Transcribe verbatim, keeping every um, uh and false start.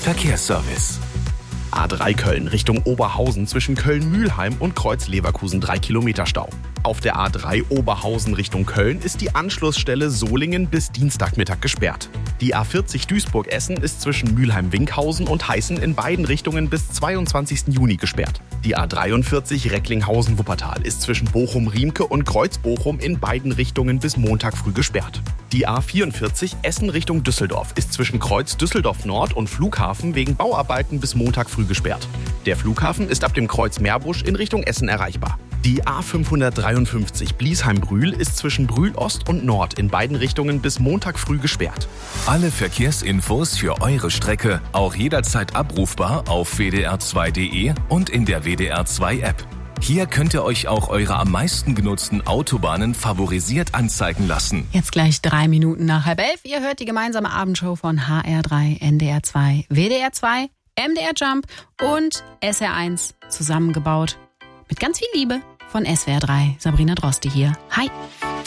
Verkehrsservice. A drei Köln Richtung Oberhausen zwischen Köln-Mülheim und Kreuz Leverkusen drei Kilometer Stau. Auf der A drei Oberhausen Richtung Köln ist die Anschlussstelle Solingen bis Dienstagmittag gesperrt. Die A vierzig Duisburg-Essen ist zwischen Mülheim-Winkhausen und Heißen in beiden Richtungen bis zweiundzwanzigsten Juni gesperrt. Die A dreiundvierzig Recklinghausen-Wuppertal ist zwischen Bochum-Riemke und Kreuz-Bochum in beiden Richtungen bis Montag früh gesperrt. Die A vierundvierzig Essen Richtung Düsseldorf ist zwischen Kreuz Düsseldorf Nord und Flughafen wegen Bauarbeiten bis Montag früh gesperrt. Der Flughafen ist ab dem Kreuz Meerbusch in Richtung Essen erreichbar. Die A fünfhundertdreiundfünfzig Bliesheim-Brühl ist zwischen Brühl Ost und Nord in beiden Richtungen bis Montag früh gesperrt. Alle Verkehrsinfos für eure Strecke auch jederzeit abrufbar auf w d r zwei punkt d e und in der W D R zwei App. Hier könnt ihr euch auch eure am meisten genutzten Autobahnen favorisiert anzeigen lassen. Jetzt gleich drei Minuten nach halb elf. Ihr hört die gemeinsame Abendshow von H R drei, N D R zwei, W D R zwei, M D R Jump und S R eins zusammengebaut. Mit ganz viel Liebe von S W R drei. Sabrina Droste hier. Hi.